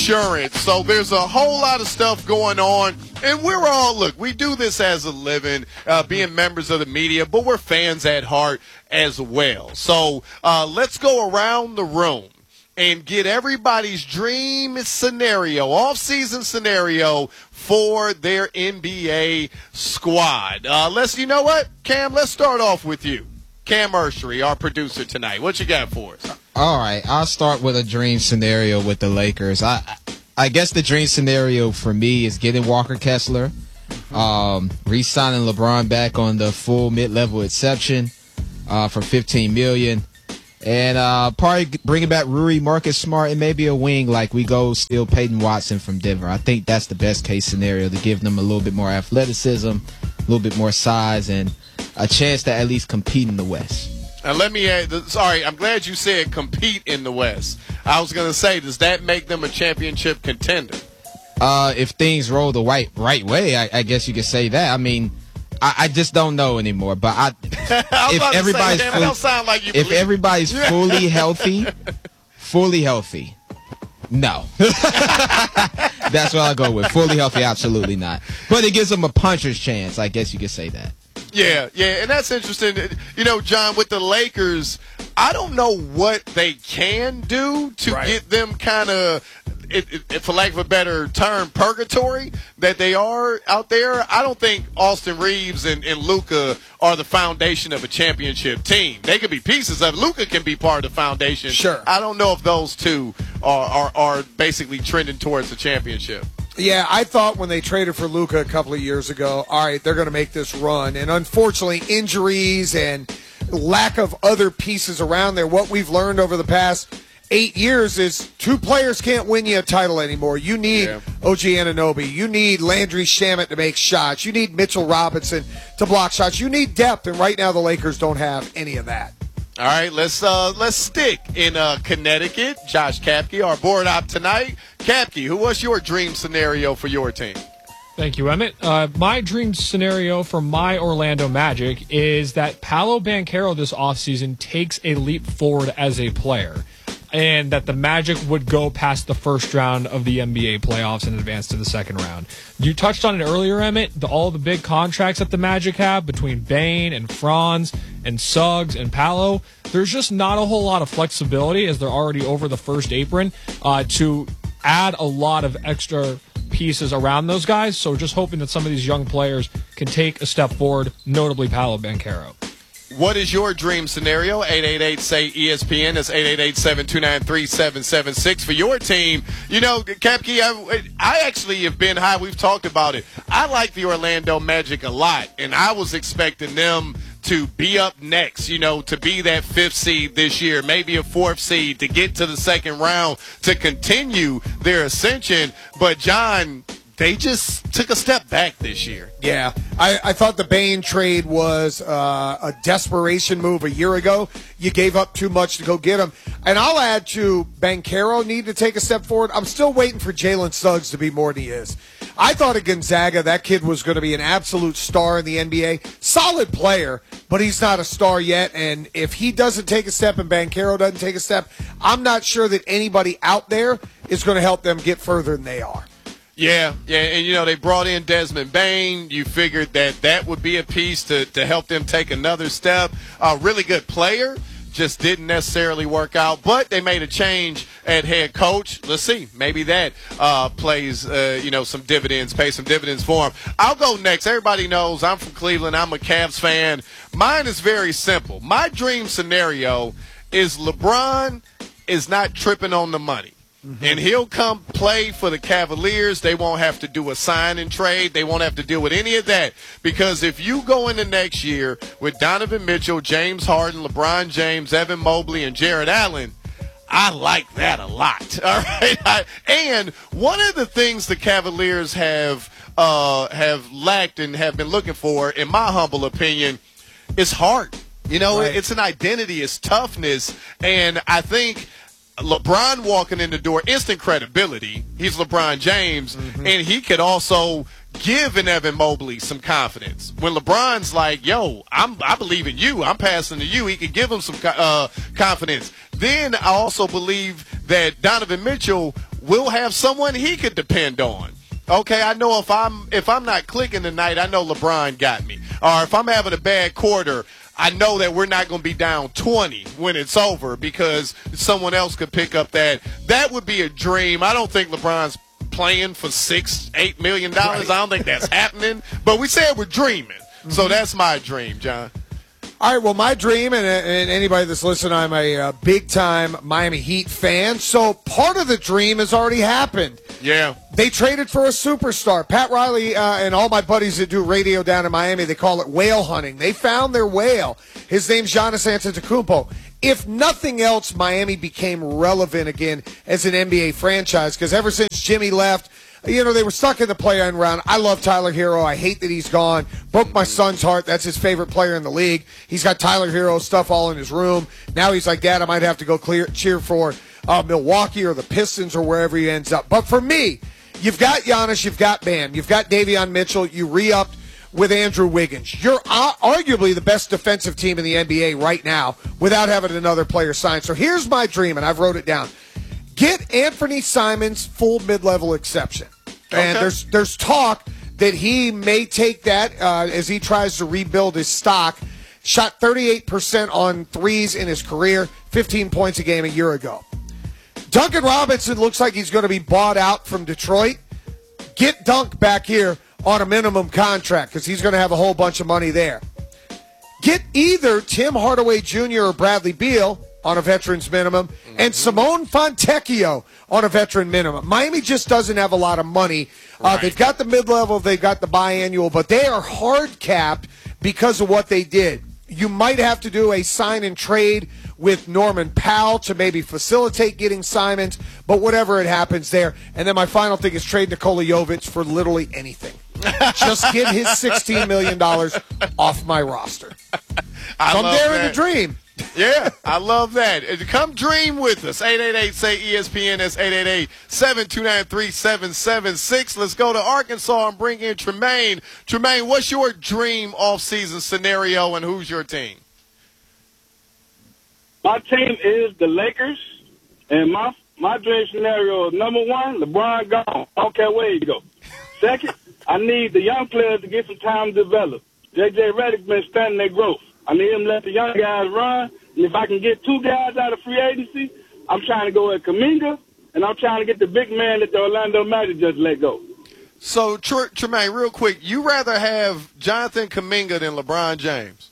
insurance. So there's a whole lot of stuff going on. And we're all, look, we do this as a living, being members of the media, but we're fans at heart as well. So let's go around the room and get everybody's dream scenario, off-season scenario for their NBA squad. You know what, Cam, let's start off with you. Cam Urshery, our producer tonight. What you got for us? All right, I'll start with a dream scenario with the Lakers. I guess the dream scenario for me is getting Walker Kessler, re-signing LeBron back on the full mid-level exception for $15 million, and probably bringing back Rui, Marcus Smart, and maybe a wing like we go steal Peyton Watson from Denver. I think that's the best case scenario to give them a little bit more athleticism, a little bit more size, and a chance to at least compete in the West. And let me add, sorry, I'm glad you said compete in the West. I was going to say, does that make them a championship contender? If things roll the right way, I guess you could say that. I mean, I just don't know anymore. But if everybody's fully healthy, no. That's what I'll go with. Fully healthy, absolutely not. But it gives them a puncher's chance. I guess you could say that. Yeah, and that's interesting. You know, John, with the Lakers, I don't know what they can do to get them kind of, for lack of a better term, purgatory that they are out there. I don't think Austin Reeves and Luka are the foundation of a championship team. They could be pieces of it. Luka can be part of the foundation. Sure. I don't know if those two are basically trending towards the championship. Yeah, I thought when they traded for Luka a couple of years ago, all right, they're going to make this run. And unfortunately, injuries and lack of other pieces around there, what we've learned over the past 8 years is two players can't win you a title anymore. You need OG Anunoby. You need Landry Shamet to make shots. You need Mitchell Robinson to block shots. You need depth, and right now the Lakers don't have any of that. All right, let's stick in Connecticut. Josh Kapke, our board op tonight. Kapke, what's your dream scenario for your team? Thank you, Emmett. My dream scenario for my Orlando Magic is that Paolo Banchero this offseason takes a leap forward as a player, and that the Magic would go past the first round of the NBA playoffs and advance to the second round. You touched on it earlier, Emmett, all the big contracts that the Magic have between Bane and Franz and Suggs and Paolo. There's just not a whole lot of flexibility, as they're already over the first apron, to add a lot of extra pieces around those guys. So just hoping that some of these young players can take a step forward, notably Paolo Banchero. What is your dream scenario? 888-SAY-ESPN. That's 888-729-3776 for your team. You know, Kapke, I actually have been high. We've talked about it. I like the Orlando Magic a lot, and I was expecting them to be up next, you know, to be that fifth seed this year, maybe a fourth seed, to get to the second round, to continue their ascension. But, John, they just took a step back this year. Yeah, I thought the Bane trade was a desperation move a year ago. You gave up too much to go get him. And I'll add to Banchero need to take a step forward. I'm still waiting for Jalen Suggs to be more than he is. I thought at Gonzaga that kid was going to be an absolute star in the NBA. Solid player, but he's not a star yet. And if he doesn't take a step and Banchero doesn't take a step, I'm not sure that anybody out there is going to help them get further than they are. Yeah, and, you know, they brought in Desmond Bane. You figured that would be a piece to help them take another step. Really good player, just didn't necessarily work out. But they made a change at head coach. Let's see, maybe that plays, some dividends, pays some dividends for him. I'll go next. Everybody knows I'm from Cleveland. I'm a Cavs fan. Mine is very simple. My dream scenario is LeBron is not tripping on the money. Mm-hmm. And he'll come play for the Cavaliers. They won't have to do a sign and trade. They won't have to deal with any of that. Because if you go into next year with Donovan Mitchell, James Harden, LeBron James, Evan Mobley, and Jared Allen, I like that a lot. All right. And one of the things the Cavaliers have lacked and have been looking for, in my humble opinion, is heart. You know, It's an identity, it's toughness. And I think LeBron walking in the door, instant credibility. He's LeBron James, and he could also give an Evan Mobley some confidence. When LeBron's like, yo, I believe in you, I'm passing to you, he could give him some confidence. Then I also believe that Donovan Mitchell will have someone he could depend on. Okay, I know if I'm not clicking tonight, I know LeBron got me. Or if I'm having a bad quarter, I know that we're not going to be down 20 when it's over because someone else could pick up that. That would be a dream. I don't think LeBron's playing for $6-8 million. Right. I don't think that's happening. But we said we're dreaming. So that's my dream, John. All right, well, my dream, and anybody that's listening, I'm a big-time Miami Heat fan, so part of the dream has already happened. Yeah. They traded for a superstar. Pat Riley and all my buddies that do radio down in Miami, they call it whale hunting. They found their whale. His name's Giannis Antetokounmpo. If nothing else, Miami became relevant again as an NBA franchise because ever since Jimmy left, they were stuck in the play-in round. I love Tyler Hero. I hate that he's gone. Broke my son's heart. That's his favorite player in the league. He's got Tyler Hero stuff all in his room. Now he's like, Dad, I might have to go cheer for Milwaukee or the Pistons or wherever he ends up. But for me, you've got Giannis, you've got Bam, you've got Davion Mitchell, you re-upped with Andrew Wiggins. You're arguably the best defensive team in the NBA right now without having another player signed. So here's my dream, and I've wrote it down. Get Anthony Simons full mid-level exception. And there's talk that he may take that as he tries to rebuild his stock. Shot 38% on threes in his career, 15 points a game a year ago. Duncan Robinson looks like he's going to be bought out from Detroit. Get Dunk back here on a minimum contract because he's going to have a whole bunch of money there. Get either Tim Hardaway Jr. or Bradley Beal on a veteran's minimum, and Simone Fontecchio on a veteran minimum. Miami just doesn't have a lot of money. Right. They've got the mid-level, they've got the biannual, but they are hard-capped because of what they did. You might have to do a sign-and-trade with Norman Powell to maybe facilitate getting Simons, but whatever it happens there. And then my final thing is trade Nikola Jovic for literally anything. Just get his $16 million off my roster. I'm there in the dream. Yeah, I love that. Come dream with us. 888-SAY-ESPN. That's 888-729-3776. Let's go to Arkansas and bring in Tremaine. Tremaine, what's your dream off-season scenario, and who's your team? My team is the Lakers, and my dream scenario is number one, LeBron gone. I don't care where you go. Second, I need the young players to get some time to develop. J.J. Redick's been stunting their growth. I need him to let the young guys run. And if I can get two guys out of free agency, I'm trying to go at Kuminga, and I'm trying to get the big man that the Orlando Magic just let go. So, Tremaine, real quick, you rather have Jonathan Kuminga than LeBron James?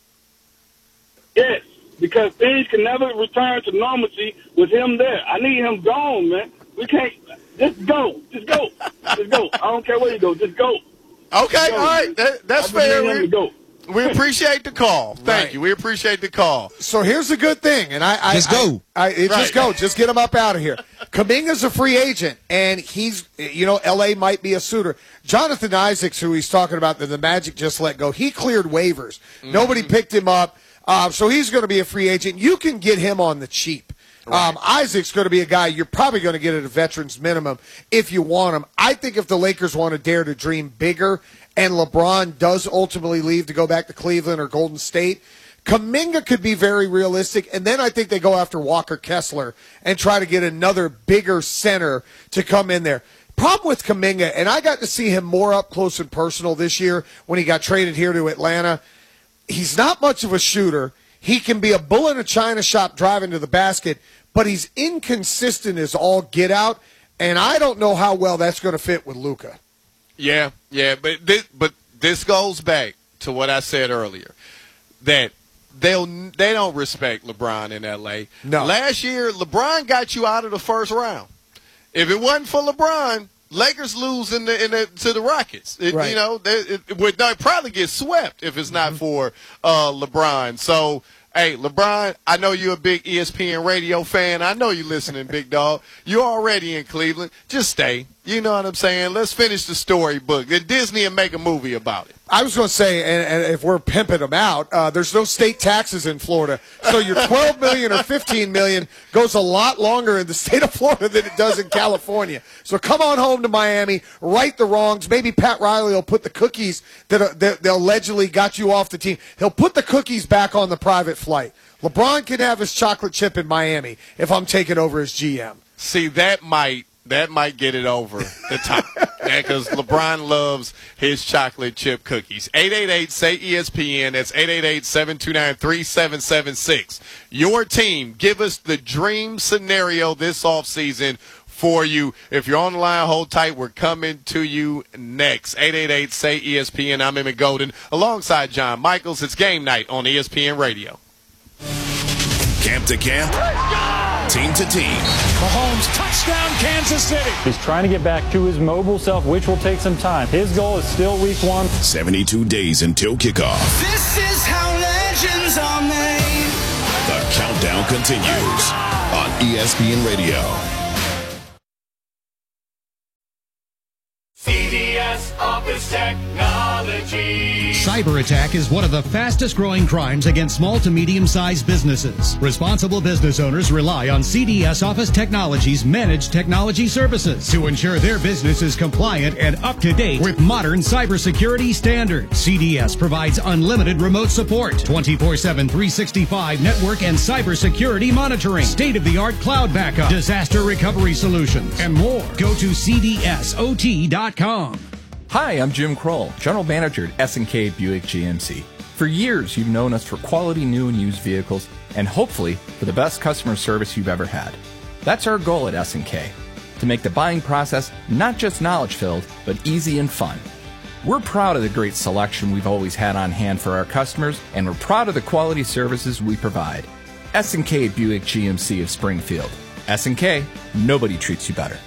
Yes, because things can never return to normalcy with him there. I need him gone, man. We can't – just go. Just go. Just go. I don't care where you go. Just go. Okay, all right. That's fair. Him to go. We appreciate the call. Thank you. We appreciate the call. So here's the good thing, and just go. Just go. Just get him up out of here. Kuminga's a free agent, and he's, L.A. might be a suitor. Jonathan Isaacs, who he's talking about, that the Magic just let go, he cleared waivers. Mm-hmm. Nobody picked him up, so he's going to be a free agent. You can get him on the cheap. Right. Isaac's going to be a guy you're probably going to get at a veteran's minimum if you want him. I think if the Lakers want to dare to dream bigger and LeBron does ultimately leave to go back to Cleveland or Golden State, Kuminga could be very realistic, and then I think they go after Walker Kessler and try to get another bigger center to come in there. Problem with Kuminga, and I got to see him more up close and personal this year when he got traded here to Atlanta, he's not much of a shooter. He can be a bull in a china shop driving to the basket, but he's inconsistent as all get out, and I don't know how well that's going to fit with Luka. Yeah, but this goes back to what I said earlier, that they don't respect LeBron in L.A. No. Last year, LeBron got you out of the first round. If it wasn't for LeBron, Lakers lose to the Rockets. Right. It would probably get swept if it's not for LeBron. So, hey, LeBron, I know you're a big ESPN radio fan. I know you're listening, big dog. You're already in Cleveland. Just stay. You know what I'm saying? Let's finish the storybook. Disney and make a movie about it. I was going to say, and if we're pimping them out, there's no state taxes in Florida. So your $12 million or $15 million goes a lot longer in the state of Florida than it does in California. So come on home to Miami, right the wrongs. Maybe Pat Riley will put the cookies that allegedly got you off the team. He'll put the cookies back on the private flight. LeBron can have his chocolate chip in Miami if I'm taking over as GM. See, that might That might get it over the top. Because LeBron loves his chocolate chip cookies. 888-SAY-ESPN. That's 888-729-3776. Your team, give us the dream scenario this offseason for you. If you're on the line, hold tight. We're coming to you next. 888-SAY-ESPN. I'm Emmett Golden alongside John Michaels. It's game night on ESPN Radio. Camp to camp, team to team. Mahomes, touchdown, Kansas City. He's trying to get back to his mobile self, which will take some time. His goal is still week 1. 72 days until kickoff. This is how legends are made. The countdown continues on ESPN Radio. CDS Office Technology. Cyber attack is one of the fastest growing crimes against small to medium-sized businesses. Responsible business owners rely on CDS Office Technology's managed technology services to ensure their business is compliant and up to date with modern cybersecurity standards. CDS provides unlimited remote support, 24/7, 365 network and cybersecurity monitoring, state-of-the-art cloud backup, disaster recovery solutions, and more. Go to cdsot.com. Hi, I'm Jim Kroll, General Manager at S&K Buick GMC. For years, you've known us for quality new and used vehicles, and hopefully for the best customer service you've ever had. That's our goal at S&K, to make the buying process not just knowledge-filled, but easy and fun. We're proud of the great selection we've always had on hand for our customers, and we're proud of the quality services we provide. S&K Buick GMC of Springfield. S&K, nobody treats you better.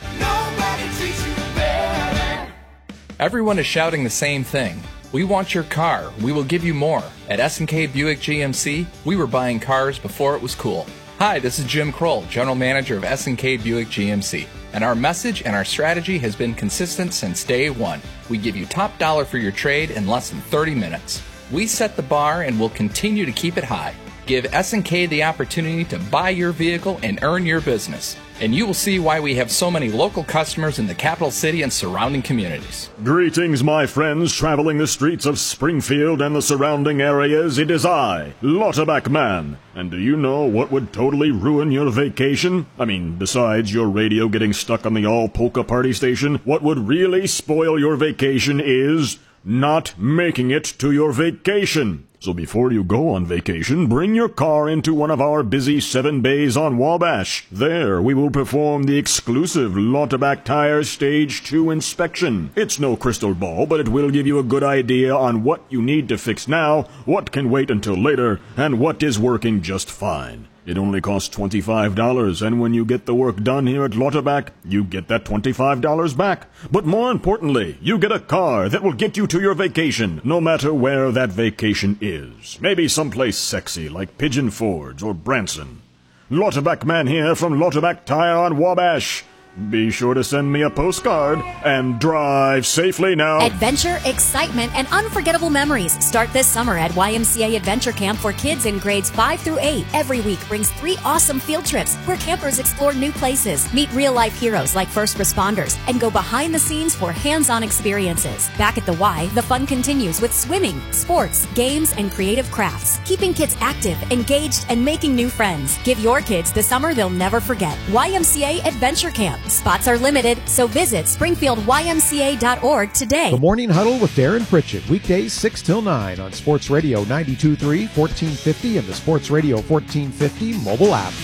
Everyone is shouting the same thing. We want your car. We will give you more. At S&K Buick GMC, we were buying cars before it was cool. Hi, this is Jim Kroll, General Manager of S&K Buick GMC. And our message and our strategy has been consistent since day one. We give you top dollar for your trade in less than 30 minutes. We set the bar and will continue to keep it high. Give S&K the opportunity to buy your vehicle and earn your business. And you will see why we have so many local customers in the capital city and surrounding communities. Greetings, my friends, traveling the streets of Springfield and the surrounding areas. It is I, Lauterbach Man. And do you know what would totally ruin your vacation? I mean, besides your radio getting stuck on the all-polka party station, what would really spoil your vacation is not making it to your vacation. So before you go on vacation, bring your car into one of our busy 7 bays on Wabash. There, we will perform the exclusive Lauterbach Tires Stage 2 inspection. It's no crystal ball, but it will give you a good idea on what you need to fix now, what can wait until later, and what is working just fine. It only costs $25, and when you get the work done here at Lauterbach, you get that $25 back. But more importantly, you get a car that will get you to your vacation, no matter where that vacation is. Maybe someplace sexy like Pigeon Forge or Branson. Lauterbach Man here from Lauterbach Tire on Wabash. Be sure to send me a postcard and drive safely now. Adventure, excitement, and unforgettable memories start this summer at YMCA Adventure Camp for kids in grades 5 through 8. Every week brings 3 awesome field trips where campers explore new places, meet real-life heroes like first responders, and go behind the scenes for hands-on experiences. Back at the Y, the fun continues with swimming, sports, games, and creative crafts, keeping kids active, engaged, and making new friends. Give your kids the summer they'll never forget. YMCA Adventure Camp. Spots are limited, so visit springfieldymca.org today. The Morning Huddle with Darren Pritchett, weekdays 6 till 9 on Sports Radio 92.3, 1450, and the Sports Radio 1450 mobile app.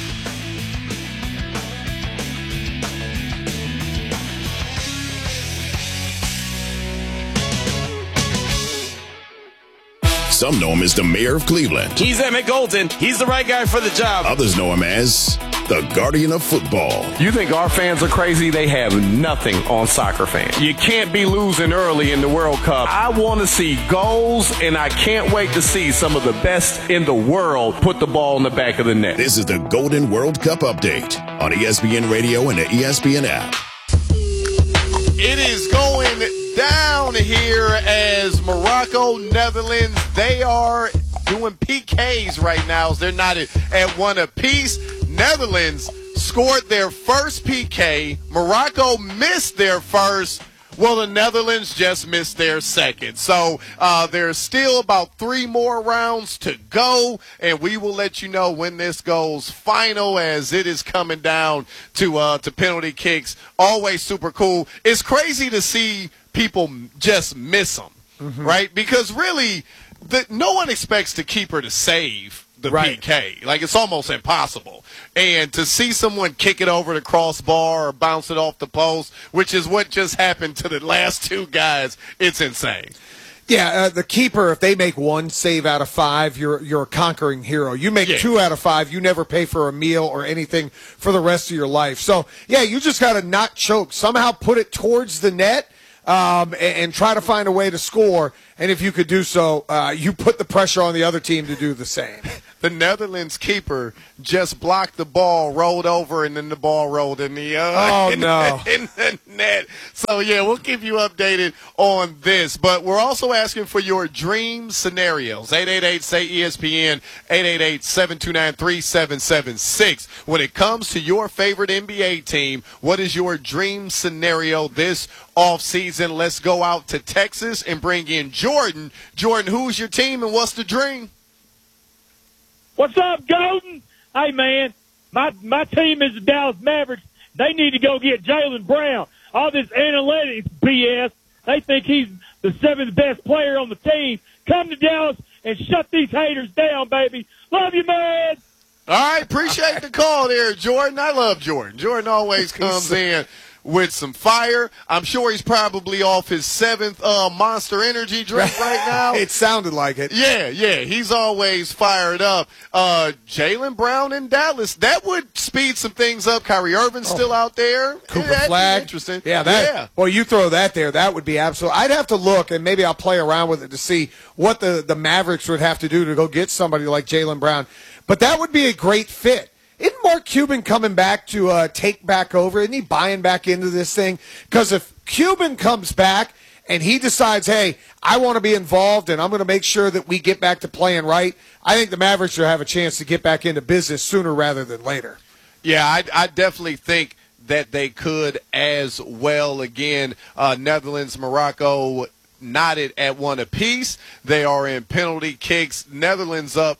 Some know him as the mayor of Cleveland. He's Emmett Golden. He's the right guy for the job. Others know him as the guardian of football. You think our fans are crazy? They have nothing on soccer fans. You can't be losing early in the World Cup. I want to see goals, and I can't wait to see some of the best in the world put the ball in the back of the net. This is the Golden World Cup update on ESPN Radio and the ESPN app. It is going down here as Morocco, Netherlands, they are doing PKs right now. They're not at one apiece. Netherlands scored their first PK. Morocco missed their first. Well, the Netherlands just missed their second. So there's still about 3 more rounds to go, and we will let you know when this goes final as it is coming down to penalty kicks. Always super cool. It's crazy to see people just miss them, right? Because really, no one expects the keeper to save the PK. Like, it's almost impossible. And to see someone kick it over the crossbar or bounce it off the post, which is what just happened to the last 2 guys, it's insane. Yeah, the keeper, if they make 1 save out of 5, you're a conquering hero. You make 2 out of 5, you never pay for a meal or anything for the rest of your life. So, yeah, you just got to not choke. Somehow put it towards the net and try to find a way to score. And if you could do so, you put the pressure on the other team to do the same. The Netherlands keeper just blocked the ball, rolled over, and then the ball rolled in the in the net. So, yeah, we'll keep you updated on this. But we're also asking for your dream scenarios. 888-SAY-ESPN, 888-729-3776. When it comes to your favorite NBA team, what is your dream scenario this offseason? Let's go out to Texas and bring in Jordan. Jordan, who's your team and what's the dream? What's up, Golden? Hey, man, my team is the Dallas Mavericks. They need to go get Jaylen Brown. All this analytics BS, they think he's the 7th best player on the team. Come to Dallas and shut these haters down, baby. Love you, man. All right, appreciate the call there, Jordan. I love Jordan. Jordan always comes in with some fire. I'm sure he's probably off his 7th Monster Energy drink right now. It sounded like it. Yeah. He's always fired up. Jaylen Brown in Dallas, that would speed some things up. Kyrie Irving's still out there. Cooper Flag. Interesting. Yeah. Well, you throw that there, that would be absolute. I'd have to look, and maybe I'll play around with it to see what the Mavericks would have to do to go get somebody like Jaylen Brown. But that would be a great fit. Isn't Mark Cuban coming back to take back over? Isn't he buying back into this thing? Because if Cuban comes back and he decides, hey, I want to be involved and I'm going to make sure that we get back to playing right, I think the Mavericks will have a chance to get back into business sooner rather than later. Yeah, I definitely think that they could as well. Again, Netherlands, Morocco knotted at 1 apiece. They are in penalty kicks. Netherlands up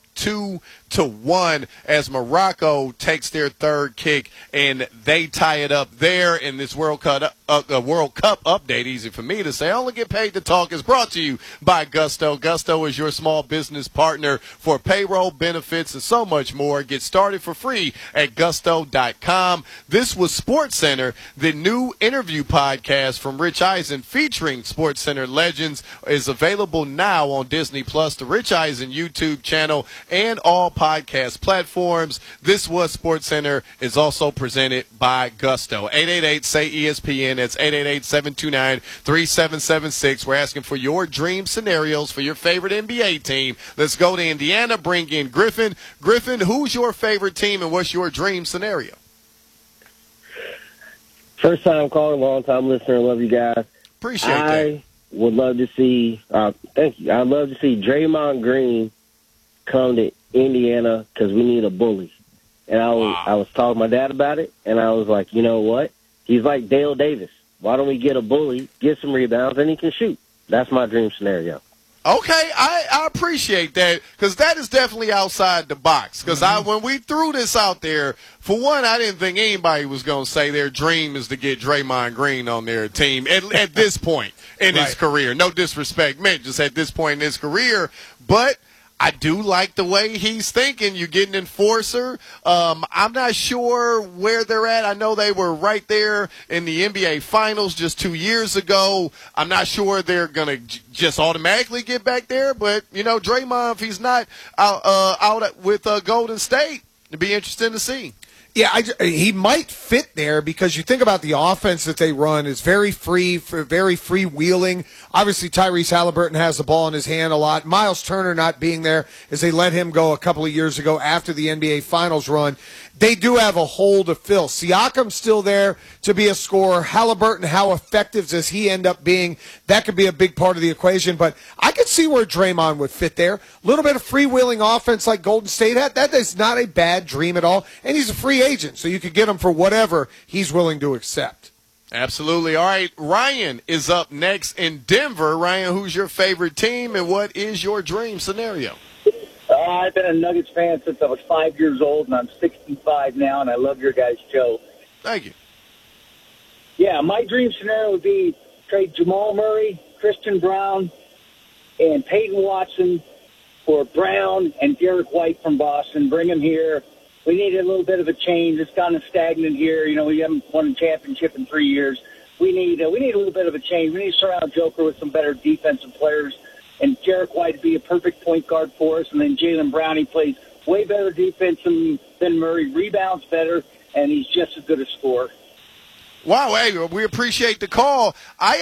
2-1 as Morocco takes their 3rd kick and they tie it up there. In this World Cup update, easy for me to say, I only get paid to talk, is brought to you by Gusto. Gusto is your small business partner for payroll, benefits, and so much more. Get started for free at gusto.com. This was SportsCenter, the new interview podcast from Rich Eisen featuring SportsCenter legends, is available now on Disney Plus, the Rich Eisen YouTube channel, and all podcast platforms. This was SportsCenter, is also presented by Gusto. 888-SAY-ESPN. That's 888-729-3776. We're asking for your dream scenarios for your favorite NBA team. Let's go to Indiana, bring in Griffin. Griffin, who's your favorite team and what's your dream scenario? First time calling, long time listener. Love you guys. Appreciate that. I would love to see, thank you. I'd love to see Draymond Green come to Indiana because we need a bully. And I was talking to my dad about it, and I was like, you know what? He's like Dale Davis. Why don't we get a bully, get some rebounds, and he can shoot? That's my dream scenario. Okay, I appreciate that because that is definitely outside the box. Because when we threw this out there, for one, I didn't think anybody was going to say their dream is to get Draymond Green on their team at this point in his career. No disrespect meant, just at this point in his career. But I do like the way he's thinking. You get an enforcer. I'm not sure where they're at. I know they were right there in the NBA Finals just 2 years ago. I'm not sure they're going to just automatically get back there. But, you know, Draymond, if he's not out with Golden State, it'd be interesting to see. Yeah, he might fit there because you think about the offense that they run is very freewheeling. Obviously, Tyrese Halliburton has the ball in his hand a lot. Miles Turner not being there as they let him go a couple of years ago after the NBA Finals run. They do have a hole to fill. Siakam's still there to be a scorer. Halliburton, how effective does he end up being? That could be a big part of the equation. But I could see where Draymond would fit there. A little bit of freewheeling offense like Golden State had. That is not a bad dream at all. And he's a free agent, so you could get him for whatever he's willing to accept. Absolutely. All right, Ryan is up next in Denver. Ryan, who's your favorite team, and what is your dream scenario? I've been a Nuggets fan since I was 5 years old, and I'm 65 now, and I love your guys' show. Thank you. Yeah, my dream scenario would be trade Jamal Murray, Christian Brown, and Peyton Watson for Brown and Derek White from Boston. Bring them here. We need a little bit of a change. It's kind of stagnant here. You know, we haven't won a championship in 3 years. We need a little bit of a change. We need to surround Joker with some better defensive players, and Derek White to be a perfect point guard for us. And then Jaylen Brown, he plays way better defense than Murray, rebounds better, and he's just as good a scorer. Wow, hey, we appreciate the call.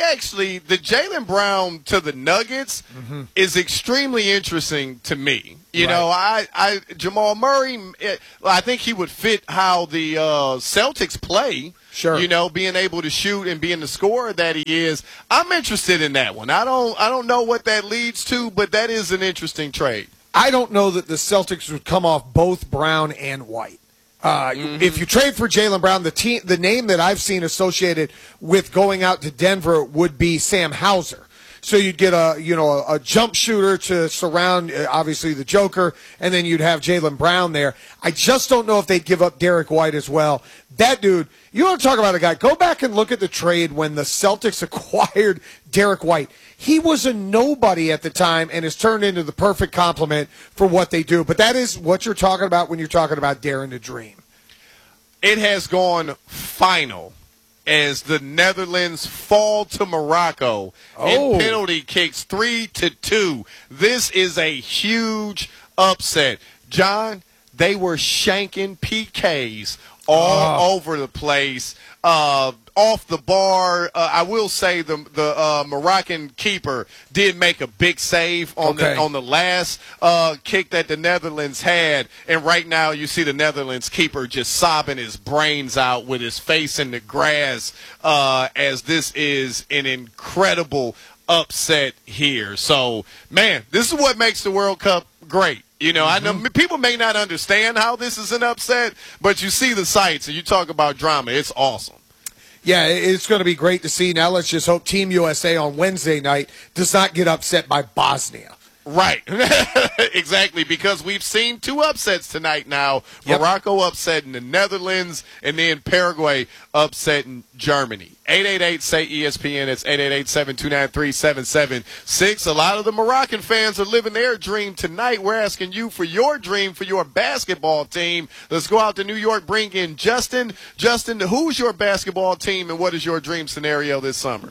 The Jaylen Brown to the Nuggets is extremely interesting to me. You know, Jamal Murray, I think he would fit how the Celtics play. Sure. You know, being able to shoot and being the scorer that he is. I'm interested in that one. I don't know what that leads to, but that is an interesting trade. I don't know that the Celtics would come off both Brown and White. If you trade for Jaylen Brown, the name that I've seen associated with going out to Denver would be Sam Hauser. So you'd get a jump shooter to surround obviously the Joker, and then you'd have Jaylen Brown there. I just don't know if they'd give up Derek White as well. That dude, you want to talk about a guy? Go back and look at the trade when the Celtics acquired Derek White. He was a nobody at the time and has turned into the perfect complement for what they do. But that is what you're talking about when you're talking about daring to dream. It has gone final as the Netherlands fall to Morocco in penalty kicks 3-2. This is a huge upset. John, they were shanking PKs all over the place. Off the bar, I will say the Moroccan keeper did make a big save on the last kick that the Netherlands had, and right now you see the Netherlands keeper just sobbing his brains out with his face in the grass as this is an incredible upset here. So, man, this is what makes the World Cup great. You know, I know people may not understand how this is an upset, but you see the sights and you talk about drama. It's awesome. Yeah, it's going to be great to see. Now let's just hope Team USA on Wednesday night does not get upset by Bosnia. Right. Exactly, because we've seen two upsets tonight now. Yep. Morocco upsetting the Netherlands, and then Paraguay upsetting Germany. 888-SAY-ESPN. It's 888-729-3776. A lot of the Moroccan fans are living their dream tonight. We're asking you for your dream for your basketball team. Let's go out to New York, bring in Justin. Justin, who's your basketball team, and what is your dream scenario this summer?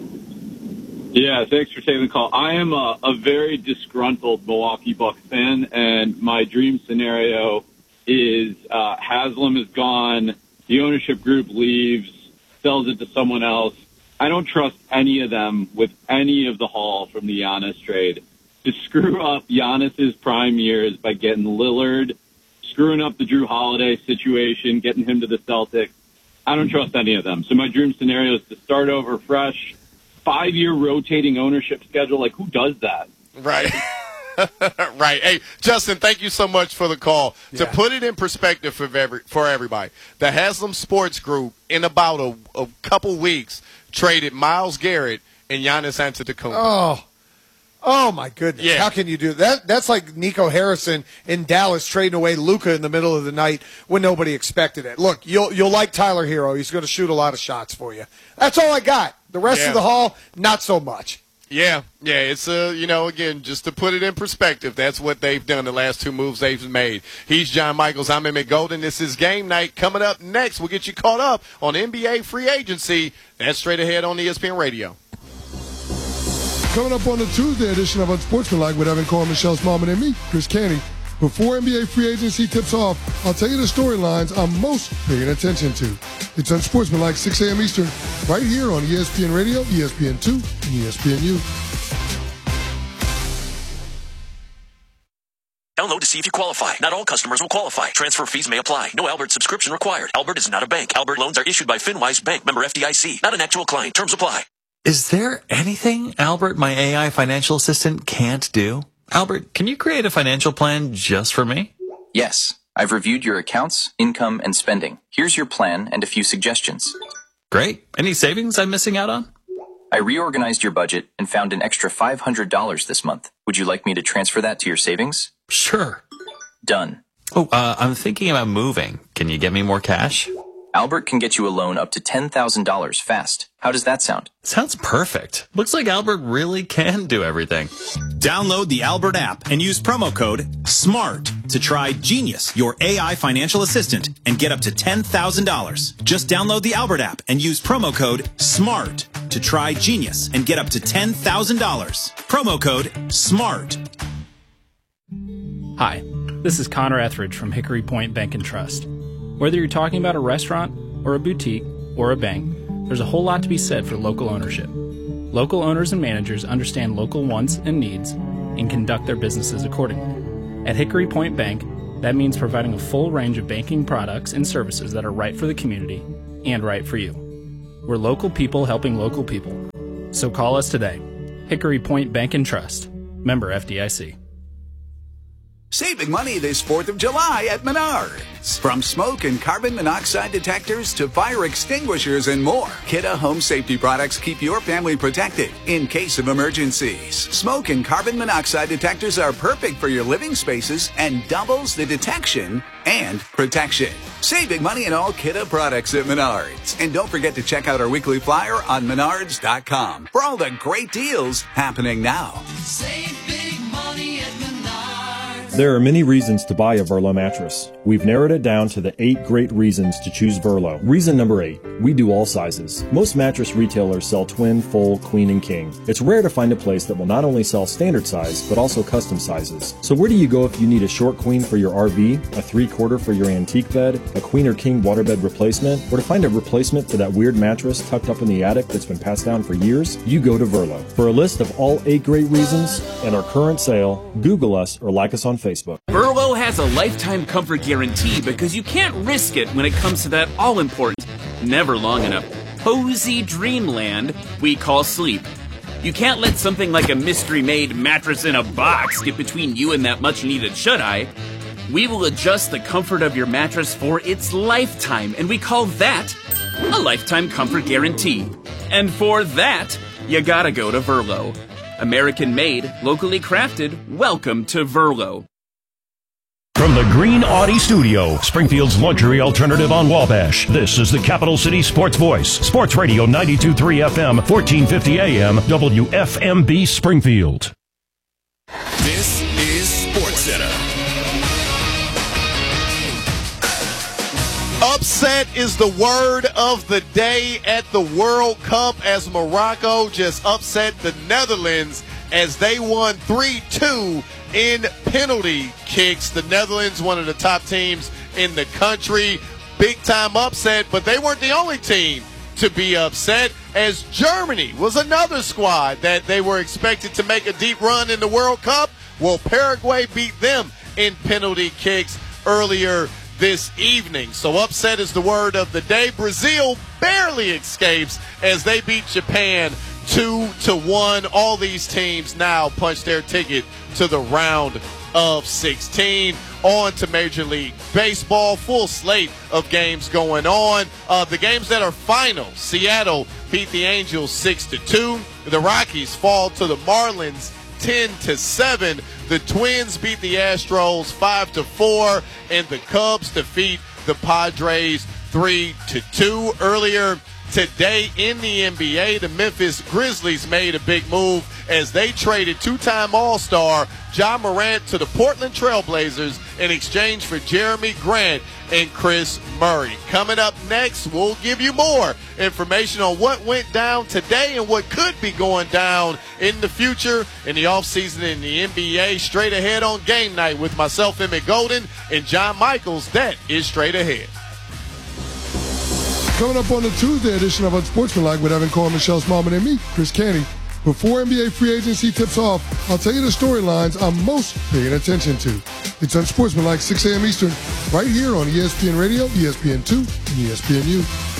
Yeah, thanks for taking the call. I am a very disgruntled Milwaukee Bucks fan, and my dream scenario is Haslam is gone, the ownership group leaves, sells it to someone else. I don't trust any of them with any of the haul from the Giannis trade. To screw up Giannis's prime years by getting Lillard, screwing up the Drew Holiday situation, getting him to the Celtics. I don't trust any of them. So my dream scenario is to start over fresh. 5-year rotating ownership schedule. Like, who does that? Right. Right. Hey, Justin, thank you so much for the call. Yeah. To put it in perspective for everybody, the Haslam Sports Group, in about a couple weeks, traded Myles Garrett and Giannis Antetokounmpo. Oh, my goodness. Yeah. How can you do that? That's like Nico Harrison in Dallas trading away Luka in the middle of the night when nobody expected it. Look, you'll like Tyler Hero. He's going to shoot a lot of shots for you. That's all I got. The rest of the haul, not so much. Yeah. It's again, just to put it in perspective, that's what they've done. The last two moves they've made. He's John Michaels. I'm Emmett Golden. This is Game Night. Coming up next, we'll get you caught up on NBA free agency. That's straight ahead on ESPN Radio. Coming up on the Tuesday edition of Unsportsmanlike with Evan Cohen, Michelle Smallman, and me, Chris Canty. Before NBA free agency tips off, I'll tell you the storylines I'm most paying attention to. It's Unsportsmanlike, 6 a.m. Eastern, right here on ESPN Radio, ESPN2, and ESPNU. Download to see if you qualify. Not all customers will qualify. Transfer fees may apply. No Albert subscription required. Albert is not a bank. Albert loans are issued by FinWise Bank, member FDIC. Not an actual client. Terms apply. Is there anything Albert, my AI financial assistant, can't do? Albert, can you create a financial plan just for me? Yes. I've reviewed your accounts, income, and spending. Here's your plan and a few suggestions. Great. Any savings I'm missing out on? I reorganized your budget and found an extra $500 this month. Would you like me to transfer that to your savings? Sure. Done. Oh, I'm thinking about moving. Can you get me more cash? Albert can get you a loan up to $10,000 fast. How does that sound? Sounds perfect. Looks like Albert really can do everything. Download the Albert app and use promo code SMART to try Genius, your AI financial assistant, and get up to $10,000. Just download the Albert app and use promo code SMART to try Genius and get up to $10,000. Promo code SMART. Hi, this is Connor Etheridge from Hickory Point Bank and Trust. Whether you're talking about a restaurant or a boutique or a bank, there's a whole lot to be said for local ownership. Local owners and managers understand local wants and needs and conduct their businesses accordingly. At Hickory Point Bank, that means providing a full range of banking products and services that are right for the community and right for you. We're local people helping local people. So call us today. Hickory Point Bank and Trust. Member FDIC. Saving money this 4th of July at Menards. From smoke and carbon monoxide detectors to fire extinguishers and more, Kidde Home Safety products keep your family protected in case of emergencies. Smoke and carbon monoxide detectors are perfect for your living spaces and doubles the detection and protection. Saving money in all Kidde products at Menards. And don't forget to check out our weekly flyer on menards.com for all the great deals happening now. Save big money at Menards. There are many reasons to buy a Verlo mattress. We've narrowed it down to the 8 great reasons to choose Verlo. Reason number 8, we do all sizes. Most mattress retailers sell twin, full, queen, and king. It's rare to find a place that will not only sell standard size, but also custom sizes. So where do you go if you need a short queen for your RV, a 3/4 for your antique bed, a queen or king waterbed replacement, or to find a replacement for that weird mattress tucked up in the attic that's been passed down for years? You go to Verlo. For a list of all 8 great reasons and our current sale, Google us or like us on Facebook. Verlo has a lifetime comfort guarantee because you can't risk it when it comes to that all-important, never long enough, cozy dreamland we call sleep. You can't let something like a mystery-made mattress in a box get between you and that much-needed shut-eye. We will adjust the comfort of your mattress for its lifetime, and we call that a lifetime comfort guarantee. And for that, you gotta go to Verlo. American-made, locally crafted, welcome to Verlo. From the Green Audi Studio, Springfield's luxury alternative on Wabash, this is the Capital City Sports Voice. Sports Radio 92.3 FM, 1450 AM, WFMB Springfield. This is Sports Center. Upset is the word of the day at the World Cup as Morocco just upset the Netherlands as they won 3-2 in penalty kicks. The Netherlands, one of the top teams in the country, big time upset, but they weren't the only team to be upset, as Germany was another squad that they were expected to make a deep run in the World Cup. Well, Paraguay beat them in penalty kicks earlier this evening. So upset is the word of the day. Brazil barely escapes as they beat Japan 2-1. All these teams now punch their ticket to the round of 16. On to Major League Baseball. Full slate of games going on. The games that are final: Seattle beat the Angels 6-2. The Rockies fall to the Marlins 10-7. The Twins beat the Astros 5-4, and the Cubs defeat the Padres 3-2. Earlier today in the NBA, the Memphis Grizzlies made a big move as they traded two-time All-Star Ja Morant to the Portland Trailblazers in exchange for Jeremy Grant and Chris Murray. Coming up next, we'll give you more information on what went down today and what could be going down in the future in the offseason in the NBA. Straight ahead on Game Night with myself, Emmett Golden, and John Michaels. That is Straight Ahead. Coming up on the Tuesday edition of Unsportsmanlike with Evan Cohen, Michelle Smallman, and me, Chris Canty. Before NBA free agency tips off, I'll tell you the storylines I'm most paying attention to. It's Unsportsmanlike, 6 a.m. Eastern, right here on ESPN Radio, ESPN2, and ESPNU.